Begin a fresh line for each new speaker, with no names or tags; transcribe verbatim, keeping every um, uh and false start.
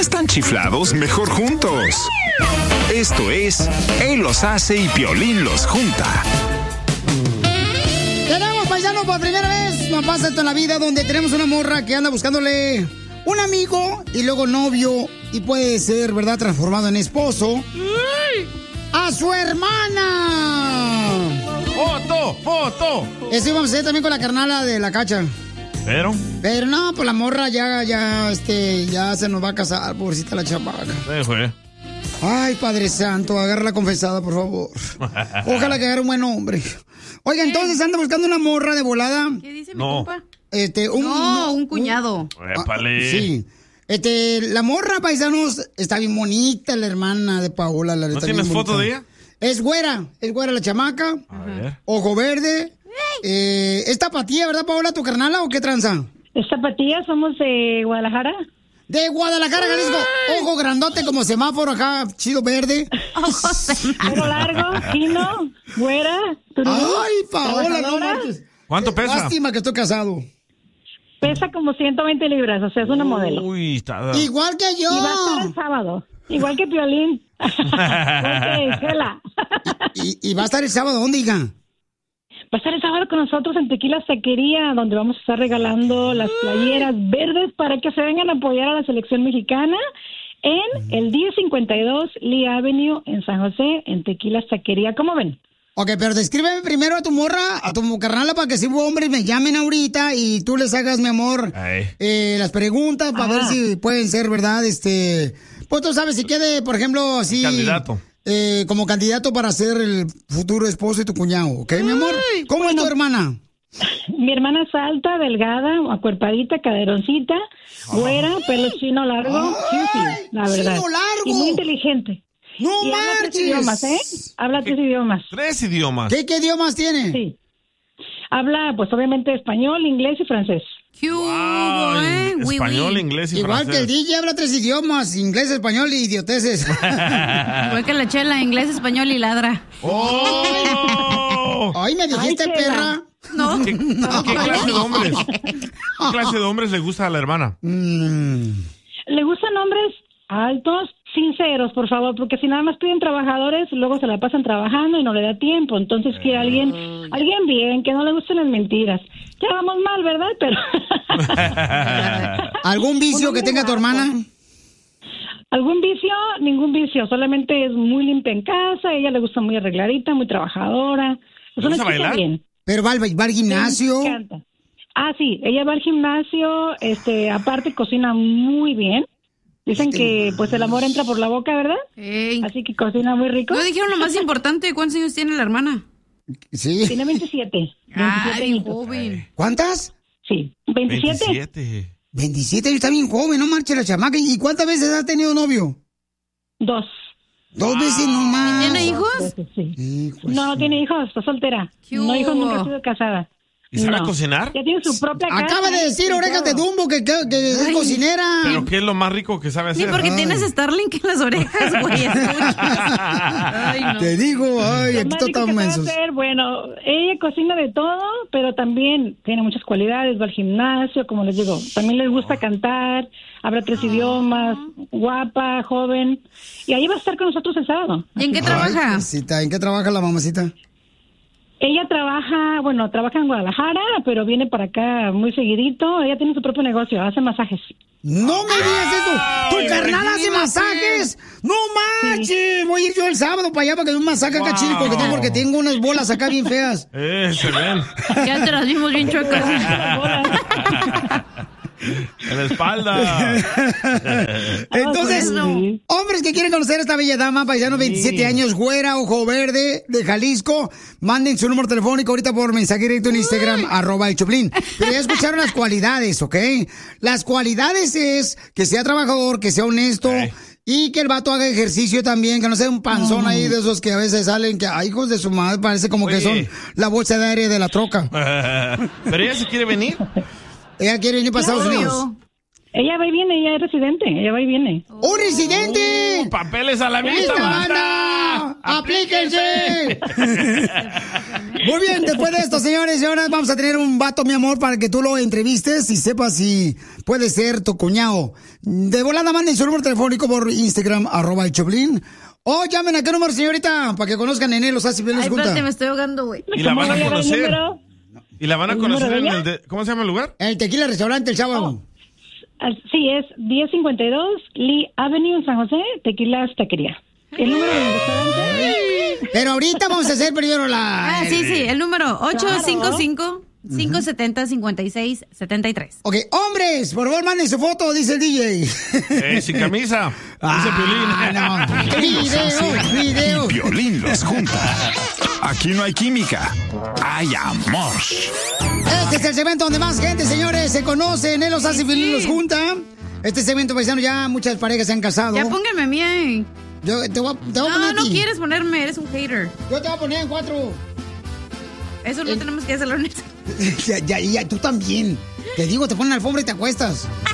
están chiflados, mejor juntos. Esto es Él los hace y Piolín los junta.
Tenemos, paisanos, por primera vez nos pasa esto en la vida, donde tenemos una morra que anda buscándole un amigo y luego novio, y puede ser, ¿verdad?, transformado en esposo. ¡A su hermana!
¡Foto! ¡Foto!
Eso íbamos a hacer también con la carnala de la Cacha.
¿Pero?
Pero no, pues la morra ya, ya, este, ya se nos va a casar, pobrecita la chamaca.
Sí, fue.
Ay, Padre Santo, agarra la confesada, por favor. Ojalá que agarre un buen hombre. Oiga, entonces anda buscando una morra de volada.
¿Qué dice
no.
mi compa?
Este, un,
no, un cuñado.
Un,
Épale.
Ah, sí. Este, la morra, paisanos, está bien bonita, la hermana de Paola. La
¿No tienes foto de ella?
Es güera, es güera la chamaca.
A ver.
Ojo verde. Eh, ¿Es tapatía, verdad, Paola, tu carnala, o qué tranza?
Es tapatía, somos de Guadalajara.
De Guadalajara, Jalisco. Ojo grandote como semáforo acá, chido verde.
Pelo largo, fino, güera. Tururú,
Ay, Paola, no
trabajadora.
marches.
¿Cuánto pesa?
Lástima que estoy casado.
Pesa como ciento veinte libras, o sea, es una modelo.
Uy, está...
Igual que yo.
Y va a estar el sábado. Igual que Piolín. Igual que Chela.
¿Y, y va a estar el sábado dónde, hija?
Va a estar el sábado con nosotros en Tequila Taquería, donde vamos a estar regalando las playeras verdes para que se vengan a apoyar a la selección mexicana en el diez cincuenta y dos Lee Avenue en San José, en Tequila Taquería. ¿Cómo ven?
Ok, pero descríbeme primero a tu morra, a tu carnala, para que si hubo hombres me llamen ahorita y tú les hagas, mi amor, eh, las preguntas para
Ajá.
ver si pueden ser, ¿verdad? Este, pues tú sabes, si quede, por ejemplo, así...
Candidato.
Eh, como candidato para ser el futuro esposo de tu cuñado, ¿ok, mi amor? ¿Cómo es tu hermana?
Mi hermana es alta, delgada, acuerpadita, caderoncita, güera, pelo chino largo, sí, la verdad.
¡Chino largo!
Y muy inteligente.
¡No
y habla
marches!
tres idiomas, ¿eh? Habla tres idiomas.
Tres idiomas.
¿Qué, qué idiomas tiene?
Sí. Habla, pues, obviamente, español, inglés y francés.
Wow,
eh? Oui,
español,
oui.
inglés y
Igual
francés.
que el D J habla tres idiomas, inglés, español y idioteces.
Igual que la Chela, inglés, español y ladra.
¡Oh!
Ay, me dijiste,
Ay,
perra.
No.
¿Qué, qué clase de hombres? ¿Qué clase de hombres le gusta a la hermana?
Mm.
Le gustan hombres altos, sinceros, por favor, porque si nada más piden trabajadores, luego se la pasan trabajando y no le da tiempo. Entonces quiere alguien, alguien bien, que no le gusten las mentiras. Ya vamos mal, ¿verdad? Pero
¿Algún vicio
Un
que tenga tu
guapo.
hermana?
¿algún vicio? Ningún vicio, solamente es muy limpia en casa, a ella le gusta muy arregladita, muy trabajadora. Es
¿Le
una
gusta
chica
bailar?
bien.
¿Pero va al, va al gimnasio?
Me encanta. Ah, sí, ella va al gimnasio, este, aparte cocina muy bien. Dicen que pues el amor entra por la boca, ¿verdad?
Ey.
Así que cocina muy rico.
No dijeron lo más importante, ¿cuántos años tiene la hermana?
Sí.
Tiene veintisiete.
Ah,
veintisiete
bien
añitos.
joven.
¿Cuántas?
Sí, veintisiete.
veintisiete.
veintisiete años, está bien joven, no marche la chamaca. ¿Y cuántas veces has tenido novio?
Dos.
Dos veces nomás.
¿Tiene hijos?
Veces, sí.
Hijo de
No, no
su-
tiene hijos, está soltera.
¿Qué
No hijos,
hubo?
nunca ha sido casada.
¿Y sabe
No.
cocinar?
Ya tiene su propia casa.
Acaba de decir
y
Orejas de
todo.
Dumbo que, que, que es cocinera.
¿Pero qué es lo más rico que sabe
Sí,
hacer?
porque
Ay.
tienes Starlink en las orejas, güey. escuchas. Ay, no.
Te digo, ay,
Lo
aquí
más
todos
rico
están
que sabe
mensos.
hacer, bueno, ella cocina de todo, pero también tiene muchas cualidades, va al gimnasio, como les digo, también les gusta cantar, habla tres idiomas, guapa, joven, y ahí va a estar con nosotros el sábado.
¿Y en qué
Ay,
trabaja?
mamacita, ¿en qué trabaja la mamacita?
Ella trabaja, bueno, trabaja en Guadalajara, pero viene para acá muy seguidito, ella tiene su propio negocio, hace masajes.
No me digas eso. ¿Tu
Ay,
carnal hace
imagínate.
masajes? No manches. Voy a ir yo el sábado para allá para que me un masaje acá
Wow.
chido porque tengo, porque tengo unas bolas acá bien feas.
Eh, se ven.
Ya te las vimos bien chuecas.
En la espalda.
Entonces,
sí.
hombres que quieren conocer a esta bella dama, paisano, veintisiete años, güera, ojo verde, de Jalisco, manden su número telefónico ahorita por mensaje directo en Instagram, arroba el Choplin. Pero ya escucharon las cualidades, ¿ok? Las cualidades es que sea trabajador, que sea honesto.
Ey.
Y que el vato haga ejercicio también, que no sea un panzón ahí de esos que a veces salen, que, ay, hijos de su madre, parece como que
Oye.
son la bolsa de aire de la troca.
¿Pero ella se quiere venir?
Ella quiere venir para Estados Unidos.
Ella va y viene, ella es residente, ella va y viene.
¡Un residente!
¡Papeles a la
¡Esta
vista!
banda! ¡Ya! ¡Aplíquense! Muy bien, después de esto, señores y señoras, vamos a tener un vato, mi amor, para que tú lo entrevistes y sepas si puede ser tu cuñado. De volada, manden su número telefónico por Instagram, arroba el Choplin. O llamen a qué número, señorita, para que conozcan en él los hace bien les
Ay,
junta.
espérate, me estoy ahogando, güey.
Y la van a
¿Cómo era el
conocer.
número?
Y la van a
¿El
conocer
número
en
de
el... De, ¿cómo se llama el lugar?
El Tequila Restaurante el sábado.
Ah, sí, es diez cincuenta y dos Lee Avenue en San José, Tequilas Taquería. ¿El número del restaurante?
Pero ahorita vamos a hacer primero la...
Ah, sí, sí, el número ocho cinco
Claro.
cinco, cinco siete cero, cinco seis siete tres.
Ok, hombres, por favor, manden su foto, dice el D J.
Eh, sin camisa. Dice Piolín.
Ah, no.
Él los hace
Video, video.
y Piolín los junta. Aquí no hay química, hay amor.
Este es el segmento donde más gente, señores, se conocen, él los hace y Piolín los junta. Este segmento, paisano, ya muchas parejas se han casado.
Ya pónganme a mí ahí.
Yo te voy, a- te voy a poner
No,
a
no
ti.
quieres ponerme, eres un hater.
Yo te voy a poner en cuatro.
Eso no tenemos que hacerlo en esto.
Ya, ya, ya, tú también. Te digo, te ponen alfombra y te acuestas.